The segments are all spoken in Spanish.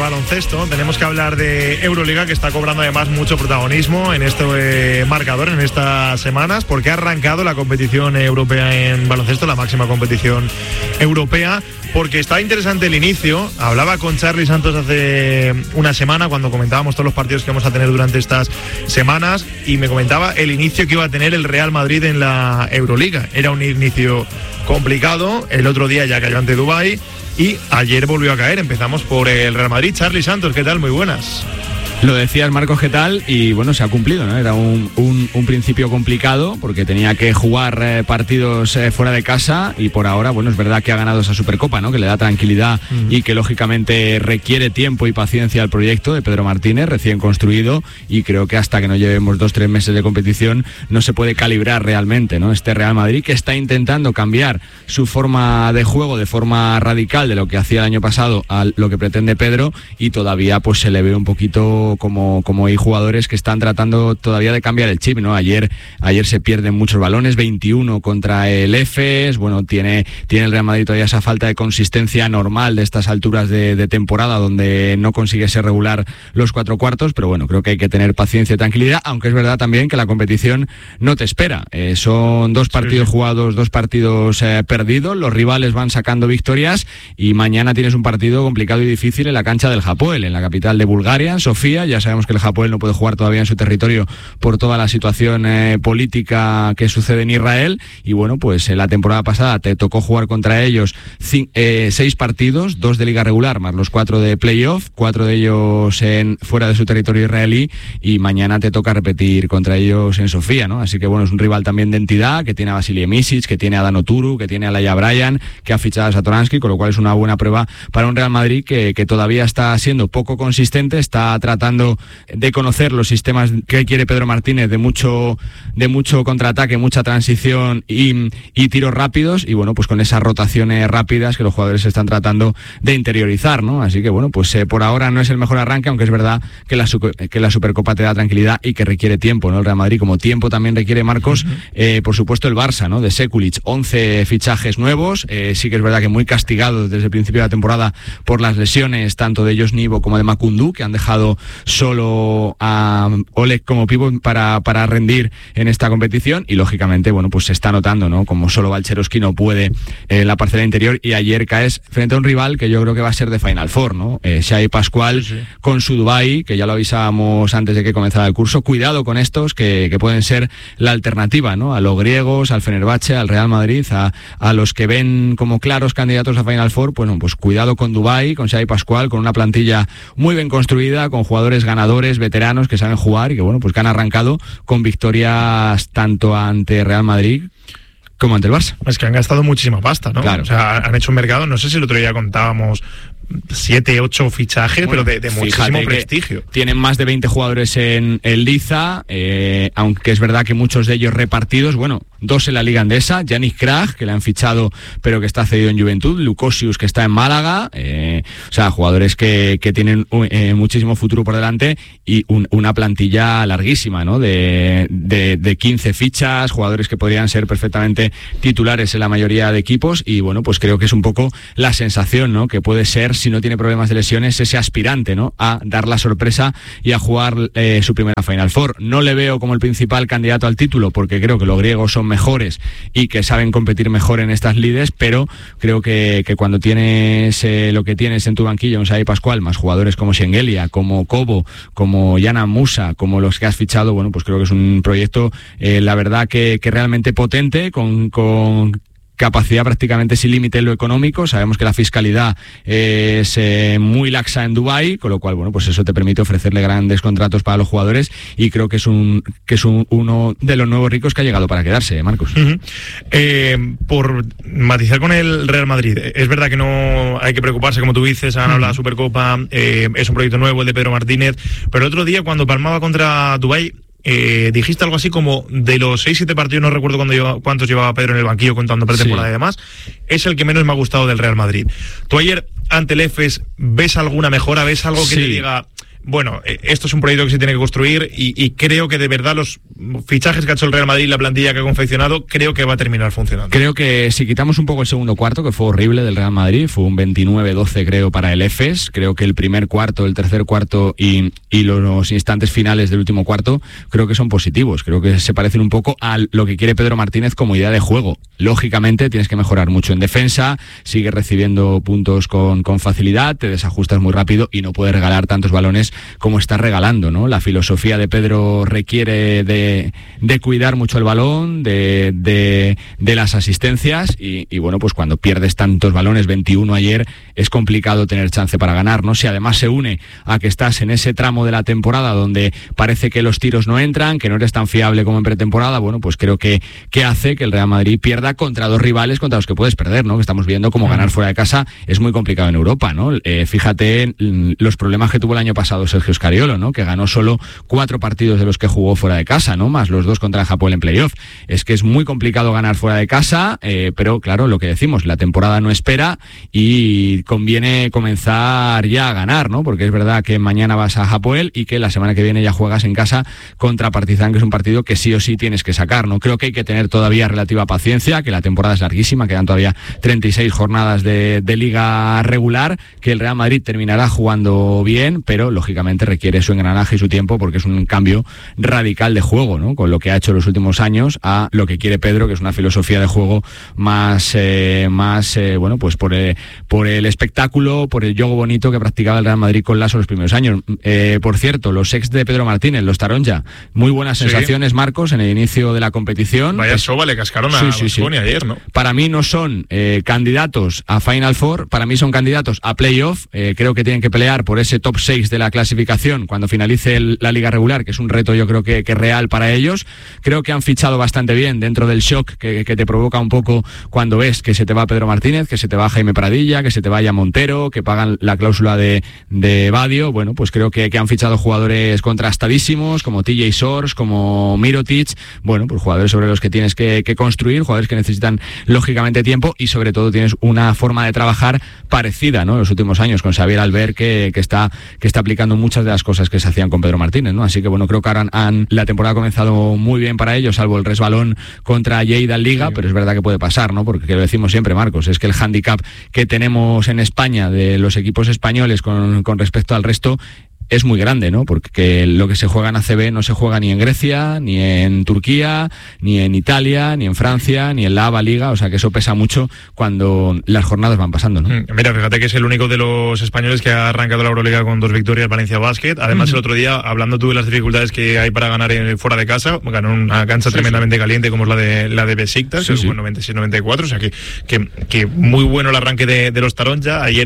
baloncesto, tenemos que hablar de Euroliga, que está cobrando además mucho protagonismo en este marcador en estas semanas, porque ha arrancado la competición europea en baloncesto, la máxima competición europea, porque está interesante el inicio. Hablaba con Charly Santos hace una semana cuando comentábamos todos los partidos que vamos a tener durante estas semanas, y me comentaba el inicio que iba a tener el Real Madrid en la Euroliga. Era un inicio complicado, el otro día ya cayó ante Dubái y ayer volvió a caer. Empezamos por el Real Madrid. Charly Santos, ¿qué tal? Muy buenas. Lo decías, Marcos, ¿qué tal? Y bueno, se ha cumplido, ¿no? Era un principio complicado porque tenía que jugar partidos fuera de casa, y por ahora, bueno, es verdad que ha ganado esa Supercopa, ¿no? Que le da tranquilidad y que lógicamente requiere tiempo y paciencia al proyecto de Pedro Martínez, recién construido, y creo que hasta que no llevemos 2-3 meses de competición no se puede calibrar realmente, ¿no? Este Real Madrid, que está intentando cambiar su forma de juego de forma radical de lo que hacía el año pasado a lo que pretende Pedro, y todavía pues se le ve un poquito como hay jugadores que están tratando todavía de cambiar el chip, ¿no? Ayer se pierden muchos balones, 21 contra el EFES. Bueno, tiene el Real Madrid todavía esa falta de consistencia normal de estas alturas de temporada, donde no consigue ser regular los 4 cuartos, pero bueno, creo que hay que tener paciencia y tranquilidad, aunque es verdad también que la competición no te espera. Son 2 partidos jugados, 2 partidos perdidos, los rivales van sacando victorias, y mañana tienes un partido complicado y difícil en la cancha del Hapoel, en la capital de Bulgaria, en Sofía. Ya sabemos que el Hapoel no puede jugar todavía en su territorio por toda la situación política que sucede en Israel, y bueno, pues la temporada pasada te tocó jugar contra ellos 6 partidos, 2 de liga regular más los 4 de playoff, 4 de ellos fuera de su territorio israelí, y mañana te toca repetir contra ellos en Sofía, ¿no? Así que bueno, es un rival también de entidad, que tiene a Vasilije Micic, que tiene a Dan Oturu, que tiene a Laia Bryan, que ha fichado a Satoransky, con lo cual es una buena prueba para un Real Madrid que todavía está siendo poco consistente, está tratando de conocer los sistemas que quiere Pedro Martínez, de mucho contraataque, mucha transición y tiros rápidos, y bueno, pues con esas rotaciones rápidas que los jugadores están tratando de interiorizar, ¿no? Así que bueno, pues por ahora no es el mejor arranque, aunque es verdad que la Supercopa te da tranquilidad y que requiere tiempo, ¿no? El Real Madrid, como tiempo también requiere, Marcos, por supuesto el Barça, ¿no? De Sekulic, 11 fichajes nuevos, sí que es verdad que muy castigados desde el principio de la temporada por las lesiones, tanto de Josh Nivo como de Makundu, que han dejado solo a Oleg como pívot para rendir en esta competición, y lógicamente, bueno, pues se está notando, ¿no? Como solo Balcherowski no puede en la parcela interior, y ayer caes frente a un rival que yo creo que va a ser de Final Four, ¿no? Shai Pascual con su Dubái, que ya lo avisábamos antes de que comenzara el curso. Cuidado con estos que pueden ser la alternativa, ¿no? A los griegos, al Fenerbahce, al Real Madrid, a los que ven como claros candidatos a Final Four. Bueno, pues cuidado con Dubái, con Shai Pascual, con una plantilla muy bien construida, con jugadores ganadores, veteranos que saben jugar, y que bueno, pues que han arrancado con victorias tanto ante Real Madrid como ante el Barça. Es que han gastado muchísima pasta, ¿no? Claro. O sea, han hecho un mercado, no sé si el otro día contábamos 7, 8 fichajes, bueno, pero de muchísimo prestigio. Tienen más de 20 jugadores en el Liza, aunque es verdad que muchos de ellos repartidos, bueno, 2 en la Liga Endesa, Yannick Krag, que le han fichado pero que está cedido en Juventud, Lukosius, que está en Málaga, o sea, jugadores que tienen muchísimo futuro por delante, y una plantilla larguísima, ¿no? De 15 fichas, jugadores que podrían ser perfectamente titulares en la mayoría de equipos, y bueno, pues creo que es un poco la sensación, ¿no? Que puede ser, si no tiene problemas de lesiones, ese aspirante, ¿no? A dar la sorpresa y a jugar su primera Final Four. No le veo como el principal candidato al título, porque creo que los griegos son mejores y que saben competir mejor en estas lides, pero creo que cuando tienes lo que tienes en tu banquillo, un Shai Pascual, más jugadores como Shengelia, como Kobo, como Yana Musa, como los que has fichado, bueno, pues creo que es un proyecto, la verdad que realmente potente, con capacidad prácticamente sin límite en lo económico. Sabemos que la fiscalidad es muy laxa en Dubái, con lo cual, bueno, pues eso te permite ofrecerle grandes contratos para los jugadores, y creo que es uno de los nuevos ricos que ha llegado para quedarse, Marcos. Por matizar con el Real Madrid, es verdad que no hay que preocuparse, como tú dices, han hablado de la Supercopa, es un proyecto nuevo el de Pedro Martínez, pero el otro día cuando palmaba contra Dubái, dijiste algo así como: de los 6-7 partidos, no recuerdo cuántos llevaba Pedro en el banquillo contando pretemporada y demás, es el que menos me ha gustado del Real Madrid. Tú ayer ante el EFES, ¿ves alguna mejora? ¿Ves algo que te diga, bueno, esto es un proyecto que se tiene que construir y creo que de verdad los fichajes que ha hecho el Real Madrid, la plantilla que ha confeccionado, creo que va a terminar funcionando. Creo que si quitamos un poco el segundo cuarto, que fue horrible del Real Madrid, fue un 29-12 creo para el EFES, creo que el primer cuarto, el tercer cuarto y los instantes finales del último cuarto creo que son positivos, creo que se parecen un poco a lo que quiere Pedro Martínez como idea de juego. Lógicamente tienes que mejorar mucho en defensa, sigues recibiendo puntos con facilidad, te desajustas muy rápido y no puedes regalar tantos balones como estás regalando, ¿no? La filosofía de Pedro requiere de cuidar mucho el balón, de las asistencias y bueno, pues cuando pierdes tantos balones, 21 ayer, es complicado tener chance para ganar, ¿no? Si además se une a que estás en ese tramo de la temporada donde parece que los tiros no entran, que no eres tan fiable como en pretemporada, bueno, pues creo que hace que el Real Madrid pierda contra dos rivales contra los que puedes perder, ¿no? Que estamos viendo cómo ganar fuera de casa es muy complicado en Europa, ¿no? Fíjate en los problemas que tuvo el año pasado Sergio Scariolo, ¿no? Que ganó solo 4 partidos de los que jugó fuera de casa, ¿no? Más los 2 contra el Hapoel en playoff. Es que es muy complicado ganar fuera de casa, pero claro, lo que decimos, la temporada no espera y conviene comenzar ya a ganar, ¿no? Porque es verdad que mañana vas a Hapoel y que la semana que viene ya juegas en casa contra Partizan, que es un partido que sí o sí tienes que sacar, ¿no? Creo que hay que tener todavía relativa paciencia, que la temporada es larguísima, quedan todavía 36 jornadas de liga regular, que el Real Madrid terminará jugando bien, pero lógicamente requiere su engranaje y su tiempo porque es un cambio radical de juego, ¿no? Con lo que ha hecho en los últimos años a lo que quiere Pedro, que es una filosofía de juego más bueno, pues por el espectáculo, por el juego bonito que practicaba el Real Madrid con Lasso los primeros años. Por cierto, los ex de Pedro Martínez, los Taronja, muy buenas sensaciones, Marcos, en el inicio de la competición. Vaya soba le cascaron a Baskonia ayer, ¿no? Para mí no son candidatos a Final Four, para mí son candidatos a playoff. Creo que tienen que pelear por ese top 6 de la clasificación cuando finalice la liga regular, que es un reto yo creo que real para ellos. Creo que han fichado bastante bien dentro del shock que te provoca un poco cuando ves que se te va Pedro Martínez, que se te va Jaime Pradilla, que se te vaya Montero, que pagan la cláusula de Badio. Bueno, pues creo que han fichado jugadores contrastadísimos como TJ Sors, como Mirotic. Bueno, pues jugadores sobre los que tienes que construir, jugadores que necesitan lógicamente tiempo y sobre todo tienes una forma de trabajar parecida, ¿no? En los últimos años con Xavier Albert que está aplicando muchas de las cosas que se hacían con Pedro Martínez, ¿no? Así que bueno, creo que ahora la temporada ha comenzado muy bien para ellos, salvo el resbalón contra Lleida en Liga, pero es verdad que puede pasar, ¿no? Porque lo decimos siempre, Marcos, es que el hándicap que tenemos en España de los equipos españoles con respecto al resto es muy grande, ¿no? Porque lo que se juega en ACB no se juega ni en Grecia, ni en Turquía, ni en Italia, ni en Francia, ni en la ABA Liga, o sea que eso pesa mucho cuando las jornadas van pasando, ¿no? Mira, fíjate que es el único de los españoles que ha arrancado la Euroliga con 2 victorias, Valencia Basket. Además, el otro día, hablando tú de las dificultades que hay para ganar fuera de casa, ganó una cancha tremendamente caliente como es la de Besiktas, el 96-94, o sea que muy bueno el arranque de los Taronja. Ayer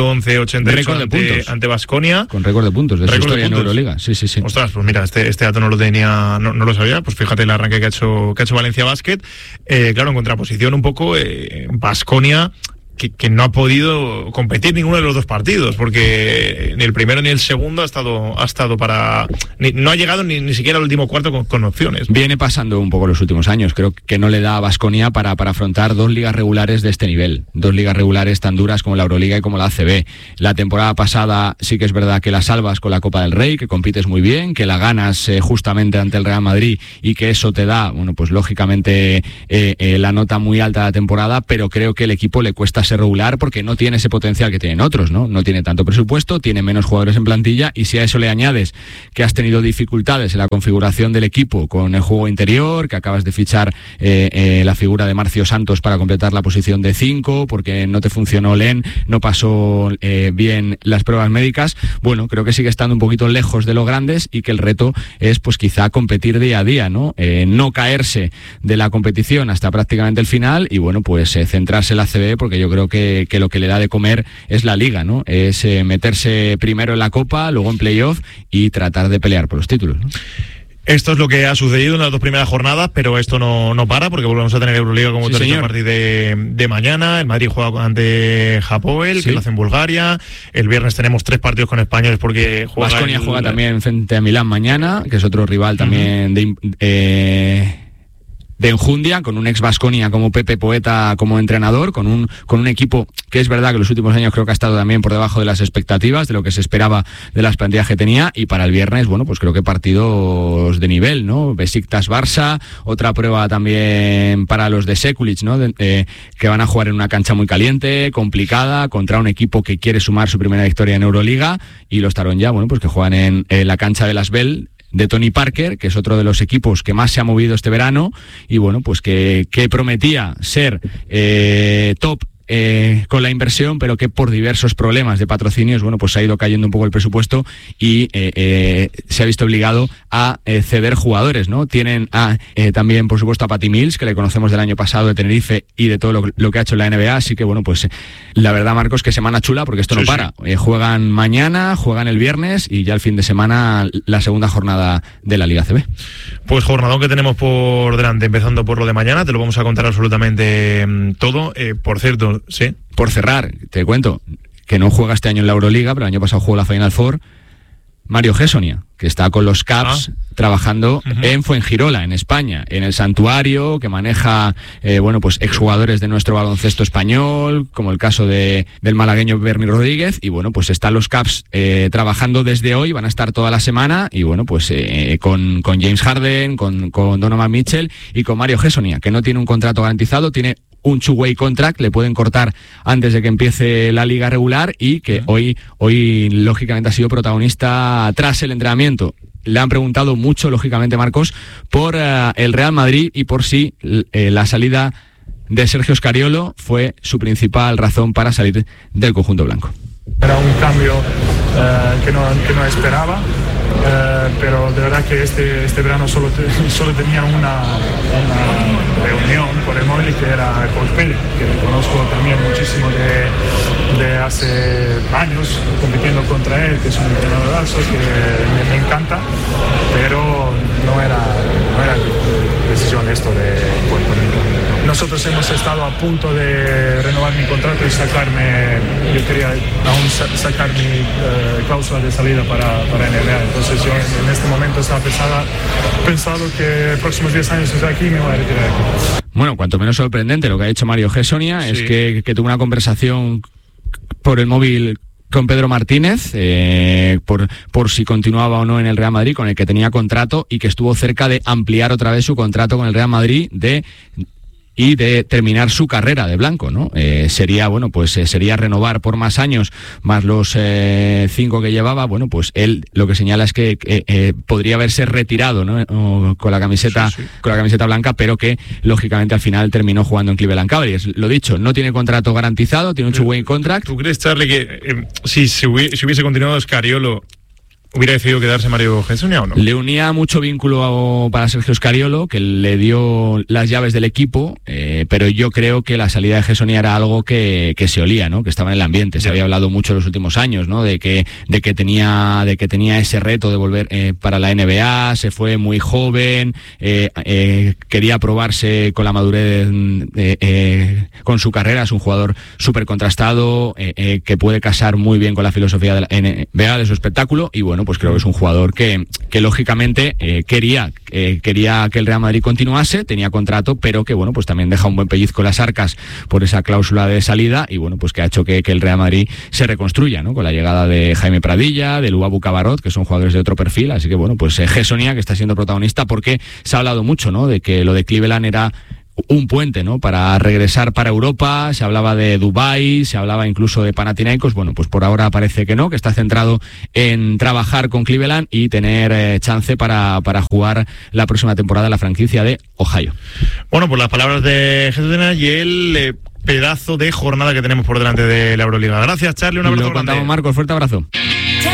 111-88 ante Baskonia. Con récord de puntos de su historia en Euroliga. Sí. Ostras, pues mira, este dato no lo tenía, no lo sabía. Pues fíjate el arranque que ha hecho Valencia Basket. Claro, en contraposición un poco, Baskonia, que no ha podido competir ninguno de los 2 partidos, porque ni el primero ni el segundo ha estado para... no ha llegado ni siquiera al último cuarto con opciones. Viene pasando un poco los últimos años, creo que no le da a Baskonia para afrontar 2 ligas regulares de este nivel, 2 ligas regulares tan duras como la Euroliga y como la ACB. La temporada pasada sí que es verdad que la salvas con la Copa del Rey, que compites muy bien, que la ganas justamente ante el Real Madrid y que eso te da, bueno, pues lógicamente la nota muy alta de la temporada, pero creo que el equipo le cuesta ser regular porque no tiene ese potencial que tienen otros, ¿no? No tiene tanto presupuesto, tiene menos jugadores en plantilla y si a eso le añades que has tenido dificultades en la configuración del equipo con el juego interior, que acabas de fichar la figura de Marcio Santos para completar la posición de 5 porque no te funcionó Len, no pasó bien las pruebas médicas, bueno, creo que sigue estando un poquito lejos de los grandes y que el reto es pues quizá competir día a día, ¿no? No caerse de la competición hasta prácticamente el final y bueno, pues centrarse en la CB porque yo creo que lo que le da de comer es la Liga, ¿no? Es meterse primero en la Copa, luego en playoff y tratar de pelear por los títulos, ¿no? Esto es lo que ha sucedido en las 2 primeras jornadas, pero esto no para porque volvemos a tener Euroliga como te he dicho a partir de mañana. El Madrid juega ante Hapoel, que lo hace en Bulgaria. El viernes tenemos 3 partidos con españoles porque Baskonia juega también frente a Milán mañana, que es otro rival también de enjundia, con un ex Baskonia como Pepe Poeta como entrenador, con un equipo que es verdad que los últimos años creo que ha estado también por debajo de las expectativas, de lo que se esperaba de las plantillas que tenía, y para el viernes, bueno, pues creo que partidos de nivel, ¿no? Besiktas-Barça, otra prueba también para los de Sekulic, ¿no? Que van a jugar en una cancha muy caliente, complicada, contra un equipo que quiere sumar su primera victoria en Euroliga, y los Taronja, bueno, pues que juegan en la cancha de Las Bell de Tony Parker, que es otro de los equipos que más se ha movido este verano, y bueno, pues que prometía ser top con la inversión, pero que por diversos problemas de patrocinios, bueno, pues se ha ido cayendo un poco el presupuesto y se ha visto obligado a ceder jugadores, ¿no? Tienen también, por supuesto, a Patty Mills, que le conocemos del año pasado de Tenerife y de todo lo que ha hecho en la NBA, así que bueno, pues la verdad, Marcos, que semana chula, porque esto no para. Juegan mañana, juegan el viernes y ya el fin de semana la segunda jornada de la Liga CB. Pues jornadón que tenemos por delante, empezando por lo de mañana, te lo vamos a contar absolutamente todo. Por cierto, sí. Por cerrar, te cuento que no juega este año en la Euroliga, pero el año pasado jugó la Final Four, Mario Gessonia, que está con los Caps trabajando en Fuengirola, en España, en el santuario, que maneja, bueno, pues exjugadores de nuestro baloncesto español, como el caso del malagueño Bernie Rodríguez, y bueno, pues están los Caps trabajando desde hoy, van a estar toda la semana, y bueno, pues con James Harden, con Donovan Mitchell y con Mario Gessonia, que no tiene un contrato garantizado, tiene un two-way contract, le pueden cortar antes de que empiece la liga regular, y que hoy lógicamente ha sido protagonista tras el entrenamiento. Le han preguntado mucho, lógicamente, Marcos, por el Real Madrid y por si la salida de Sergio Scariolo fue su principal razón para salir del conjunto blanco. Era un cambio que no esperaba, pero de verdad que este verano solo tenía una reunión por el móvil, que era Coach Pérez, que le conozco también muchísimo de hace años compitiendo contra él, que es un entrenadorazo que me encanta, pero no era decisión esto de Puerto Rico. Nosotros hemos estado a punto de renovar mi contrato y yo quería aún sacar mi cláusula de salida para NBA. Entonces yo en este momento estaba pensado que los próximos 10 años estoy aquí y me voy a retirar aquí. Bueno, cuanto menos sorprendente lo que ha hecho Mario Gessonia, es que tuvo una conversación por el móvil con Pedro Martínez, por si continuaba o no en el Real Madrid, con el que tenía contrato, y que estuvo cerca de ampliar otra vez su contrato con el Real Madrid y de terminar su carrera de blanco, ¿no? Sería renovar por más años, más los 5 que llevaba. Bueno, pues él lo que señala es que podría haberse retirado, ¿no? Con la camiseta blanca, pero que lógicamente al final terminó jugando en Cleveland Cavaliers. Lo dicho, no tiene contrato garantizado, tiene un two-way contract. ¿Tú crees, Charlie, que si hubiese continuado Scariolo, hubiera decidido quedarse Mario Gessonia o no? Le unía mucho vínculo para Sergio Scariolo, que le dio las llaves del equipo, pero yo creo que la salida de Gessonia era algo que se olía, ¿no? Que estaba en el ambiente. Se había hablado mucho en los últimos años, ¿no? De que tenía ese reto de volver para la NBA. Se fue muy joven, quería probarse con la madurez con su carrera. Es un jugador súper contrastado, que puede casar muy bien con la filosofía de la NBA, de su espectáculo, y bueno, pues creo que es un jugador que lógicamente quería que el Real Madrid continuase, tenía contrato, pero que bueno, pues también deja un buen pellizco en las arcas por esa cláusula de salida, y bueno, pues que ha hecho que el Real Madrid se reconstruya, ¿no? Con la llegada de Jaime Pradilla, de Luabu Cabarrot, que son jugadores de otro perfil, así que bueno, pues Gessonia, que está siendo protagonista, porque se ha hablado mucho, ¿no? De que lo de Cleveland era un puente, ¿no? Para regresar para Europa. Se hablaba de Dubái, se hablaba incluso de Panathinaikos. Bueno, pues por ahora parece que no, que está centrado en trabajar con Cleveland y tener chance para jugar la próxima temporada en la franquicia de Ohio. Bueno, pues las palabras de Gessonia y el pedazo de jornada que tenemos por delante de la Euroliga. Gracias, Charlie, un abrazo grande. Lo contamos, Marcos, fuerte abrazo.